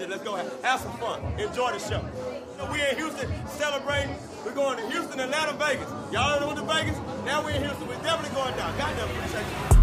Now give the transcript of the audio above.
shit. Let's go have some fun. Enjoy the show. We in Houston celebrating. We're going to Houston, Atlanta, Vegas. Y'all done went to Vegas? Now we in Houston. We're definitely going down. Goddamn, appreciate you.